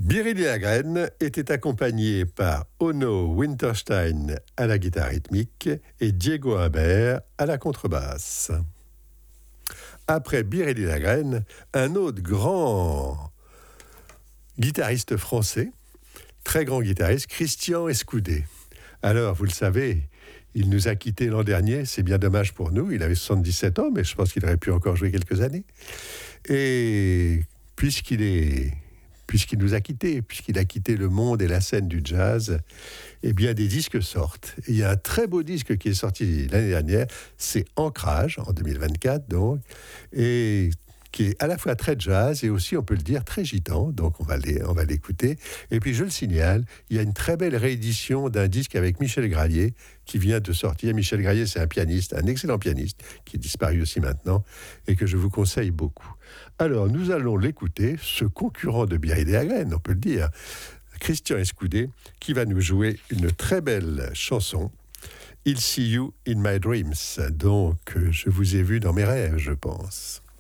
Biréli Lagrène était accompagné par Onno Winterstein à la guitare rythmique et Diego Imbert à la contrebasse. Après Biréli Lagrène, un autre grand guitariste français, très grand guitariste, Christian Escudé. Alors, vous le savez, il nous a quittés l'an dernier, c'est bien dommage pour nous, il avait 77 ans, mais je pense qu'il aurait pu encore jouer quelques années. Et puisqu'il nous a quittés, puisqu'il a quitté le monde et la scène du jazz, eh bien des disques sortent. Et il y a un très beau disque qui est sorti l'année dernière, c'est Ancrage, en 2024 donc, et qui est à la fois très jazz et aussi, on peut le dire, très gitan, donc on va l'écouter. Et puis je le signale, il y a une très belle réédition d'un disque avec Michel Gralier qui vient de sortir. Michel Gralier, c'est un pianiste, un excellent pianiste, qui est disparu aussi maintenant, et que je vous conseille beaucoup. Alors, nous allons l'écouter, ce concurrent de Biréli Lagrène, on peut le dire, Christian Escudé, qui va nous jouer une très belle chanson, « I'll see you in my dreams ». Donc, je vous ai vu dans mes rêves, je pense.